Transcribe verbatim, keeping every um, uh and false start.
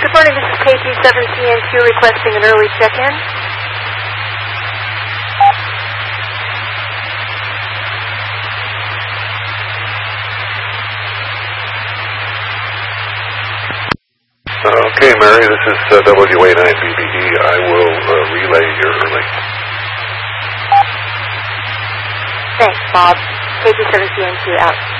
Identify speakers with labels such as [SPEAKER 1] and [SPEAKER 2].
[SPEAKER 1] Good morning, this is K G seven C N Q requesting an early check-in.
[SPEAKER 2] Okay, Mary, this is uh, W A nine B B E. I will uh, relay your early.
[SPEAKER 1] Thanks, Bob. K G seven C N Q out.